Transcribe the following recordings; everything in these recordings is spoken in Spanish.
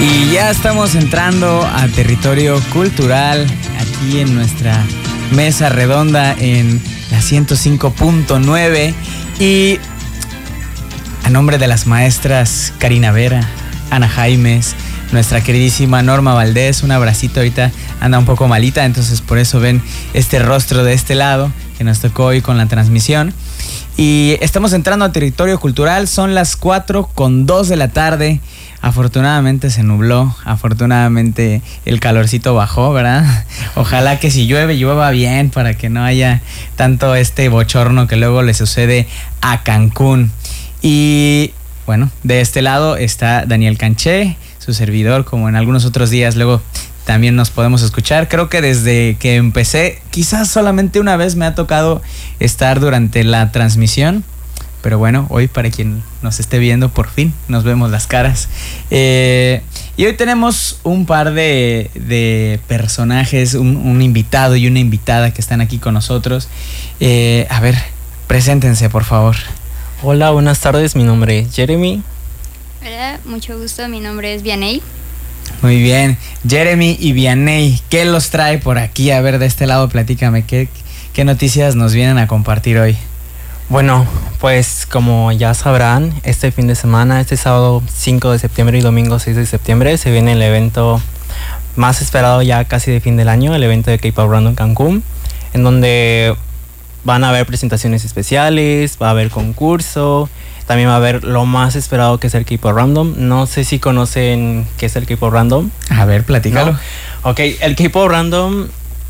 Y ya estamos entrando a territorio cultural aquí en nuestra mesa redonda en la 105.9 y a nombre de las maestras Karina Vera, Ana Jaimes, nuestra queridísima Norma Valdés, un abracito, ahorita anda un poco malita, entonces por eso ven este rostro de este lado que nos tocó hoy con la transmisión. Y estamos entrando a territorio cultural, son las 4:02 de la tarde. Afortunadamente se nubló, afortunadamente el calorcito bajó, ¿verdad? Ojalá que si llueve, llueva bien para que no haya tanto este bochorno que luego le sucede a Cancún. Y bueno, de este lado está Daniel Canché, su servidor, como en algunos otros días luego también nos podemos escuchar. Creo que desde que empecé, quizás solamente una vez me ha tocado estar durante la transmisión. Pero bueno, hoy para quien nos esté viendo, por fin nos vemos las caras. Y hoy tenemos un par de personajes, un invitado y una invitada que están aquí con nosotros. A ver, preséntense, por favor. Hola, buenas tardes, mi nombre es Jeremy. Hola, mucho gusto, mi nombre es Vianey. Muy bien, Jeremy y Vianey, ¿qué los trae por aquí? A ver, de este lado, platícame, ¿qué noticias nos vienen a compartir hoy? Bueno, pues como ya sabrán, este fin de semana, este sábado 5 de septiembre y domingo 6 de septiembre, se viene el evento más esperado ya casi de fin del año, el evento de K-Pop Random Cancún, en donde van a haber presentaciones especiales, va a haber concurso, también va a haber lo más esperado que es el K-Pop Random. No sé si conocen qué es el K-Pop Random. A ver, platícalo. ¿No? Ok, el K-Pop Random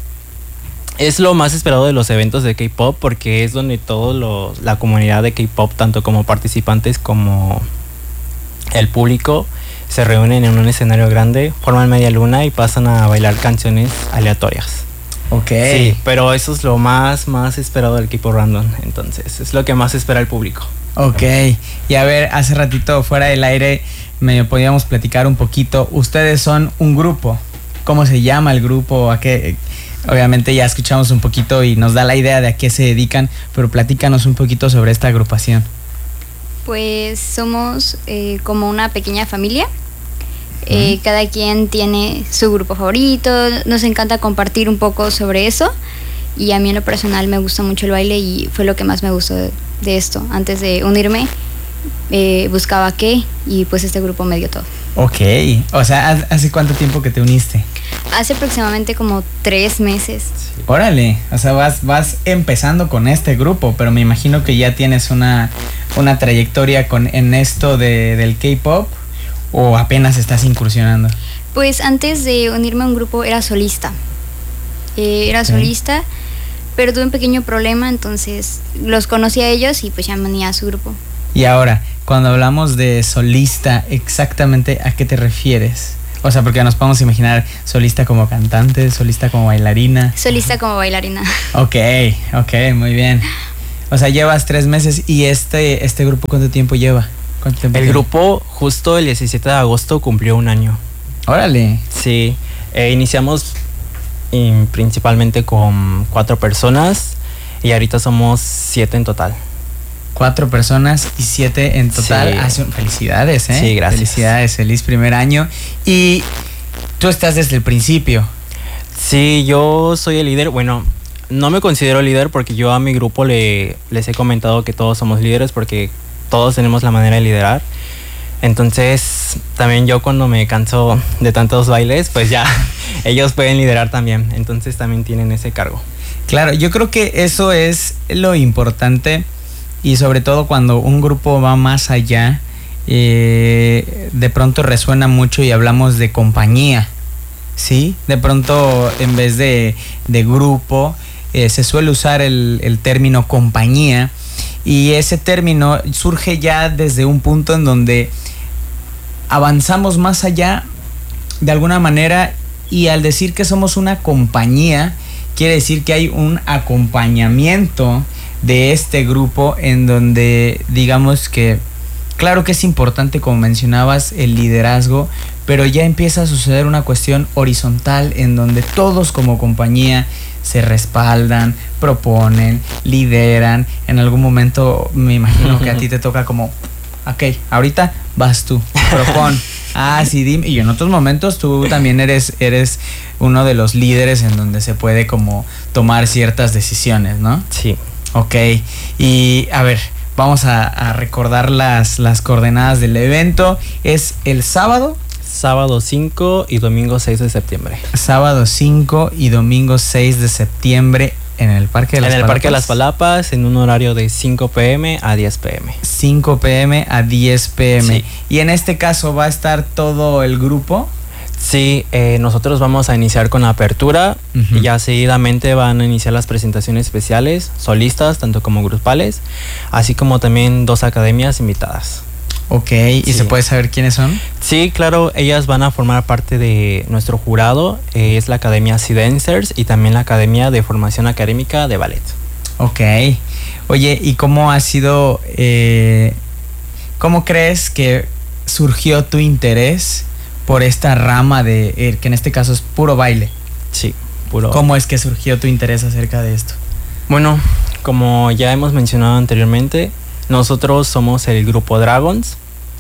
es lo más esperado de los eventos de K-Pop porque es donde la comunidad de K-Pop, tanto como participantes como el público, se reúnen en un escenario grande, forman media luna y pasan a bailar canciones aleatorias. Ok. Sí, pero eso es lo más esperado del K-Pop Random, entonces es lo que más espera el público. Ok, y a ver, hace ratito fuera del aire medio podíamos platicar un poquito. Ustedes son un grupo, ¿cómo se llama el grupo? ¿A qué? Obviamente ya escuchamos un poquito y nos da la idea de a qué se dedican, pero platícanos un poquito sobre esta agrupación. Pues somos como una pequeña familia. Cada quien tiene su grupo favorito, nos encanta compartir un poco sobre eso. Y a mí en lo personal me gusta mucho el baile y fue lo que más me gustó de esto. Antes de unirme, buscaba qué y pues este grupo me dio todo. Ok, o sea, ¿hace cuánto tiempo que te uniste? Hace aproximadamente como 3 meses. Sí. Órale, o sea, vas empezando con este grupo, pero me imagino que ya tienes una trayectoria en esto del K-pop, o apenas estás incursionando. Pues antes de unirme a un grupo era solista. Solista, pero tuve un pequeño problema, entonces los conocí a ellos y pues ya me uní a su grupo. Y ahora, cuando hablamos de solista, exactamente ¿a qué te refieres? O sea, porque nos podemos imaginar solista como cantante, solista como bailarina. Solista como bailarina. Ok, muy bien. O sea, llevas 3 meses y este grupo, ¿cuánto tiempo lleva? ¿Cuánto tiempo El tiene? grupo justo el 17 de agosto cumplió 1 año. Órale. Sí, iniciamos principalmente con 4 personas y ahorita somos 7 en total. 4 personas y 7 en total. Sí. Felicidades, ¿eh? Sí, gracias. Felicidades, feliz primer año. Y tú estás desde el principio. Sí, yo soy el líder. Bueno, no me considero líder porque yo a mi grupo les he comentado que todos somos líderes porque todos tenemos la manera de liderar. Entonces, también yo cuando me canso de tantos bailes, pues ya ellos pueden liderar también. Entonces también tienen ese cargo. Claro, yo creo que eso es lo importante y sobre todo cuando un grupo va más allá, de pronto resuena mucho y hablamos de compañía, ¿sí? De pronto en vez de grupo se suele usar el término compañía y ese término surge ya desde un punto en donde avanzamos más allá de alguna manera y al decir que somos una compañía quiere decir que hay un acompañamiento de este grupo en donde digamos que claro que es importante, como mencionabas, el liderazgo, pero ya empieza a suceder una cuestión horizontal en donde todos como compañía se respaldan, proponen, lideran. En algún momento me imagino que a ti te toca como, ok, ahorita vas tú, propon. Ah, sí, dime. Y en otros momentos tú también eres uno de los líderes en donde se puede como tomar ciertas decisiones, ¿no? Sí. Ok. Y a ver, vamos a recordar las coordenadas del evento. Es el sábado. Sábado 5 y domingo 6 de septiembre. Sábado 5 y domingo 6 de septiembre en el Parque de las Palapas. En el Parque de las Palapas, en un horario de 5 p.m. a 10 p.m. 5 p.m. a 10 p.m. Sí. Y en este caso va a estar todo el grupo. Sí, nosotros vamos a iniciar con la apertura. Ujú. Y ya seguidamente van a iniciar las presentaciones especiales, solistas, tanto como grupales, así como también 2 academias invitadas. Ok, ¿y Sí. se puede saber quiénes son? Sí, claro, ellas van a formar parte de nuestro jurado. Es la Academia Sea Dancers y también la Academia de Formación Académica de Ballet. Ok. Oye, ¿y cómo ha sido, cómo crees que surgió tu interés por esta rama de, que en este caso es puro baile? Sí, puro. ¿Cómo es que surgió tu interés acerca de esto? Bueno, como ya hemos mencionado anteriormente, nosotros somos el grupo Dragons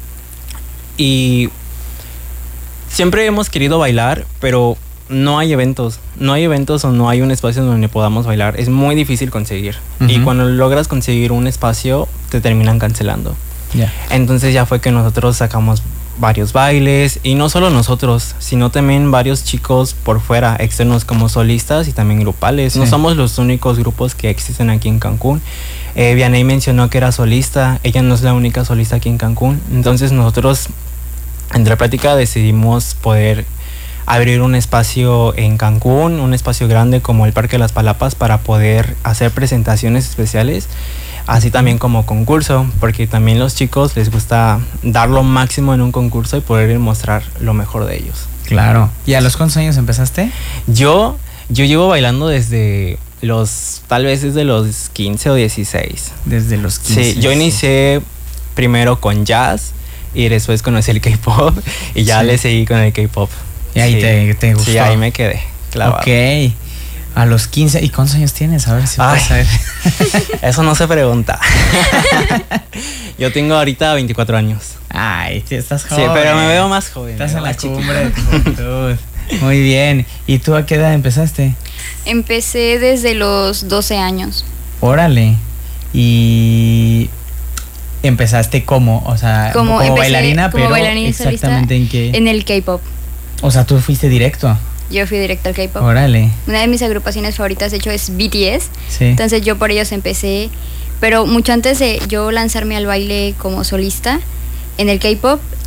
y siempre hemos querido bailar, pero no hay eventos o no hay un espacio donde podamos bailar. Es muy difícil conseguir. Y Ujú. cuando logras conseguir un espacio, te terminan cancelando. Ya. Entonces ya fue que nosotros sacamos varios bailes, y no solo nosotros, sino también varios chicos por fuera, externos como solistas y también grupales. No Sí. somos los únicos grupos que existen aquí en Cancún. Vianey mencionó que era solista, ella no es la única solista aquí en Cancún. Entonces nosotros, entre plática, decidimos poder abrir un espacio en Cancún, un espacio grande como el Parque de las Palapas, para poder hacer presentaciones especiales, así también como concurso, porque también los chicos les gusta dar lo máximo en un concurso y poder mostrar lo mejor de ellos. Claro. ¿Y a los cuántos años empezaste? Yo llevo bailando tal vez desde los 15 o 16. Desde los 15. Sí, yo inicié primero con jazz y después conocí el K-pop y ya Sí. le seguí con el K-pop. Y ahí Sí. te gustó. Sí, ahí me quedé clavado. Ok. A los 15. ¿Y cuántos años tienes? A ver si Ay. puedes saber. Eso no se pregunta. Yo tengo ahorita 24 años. Ay, estás Sí, joven. pero me veo más joven. Estás me en veo la más chiquito. cumbre de tu juventud. Muy bien. ¿Y tú a qué edad empezaste? Empecé desde los 12 años. Órale. ¿Y empezaste cómo? O sea, como Empecé bailarina, como pero bailarina y solista exactamente en qué. en el K-pop. O sea, tú fuiste directo. Yo fui directa al K-pop. Órale. Una de mis agrupaciones favoritas, de hecho, es BTS. Sí. Entonces yo por ellos empecé, pero mucho antes de yo lanzarme al baile como solista en el K-pop,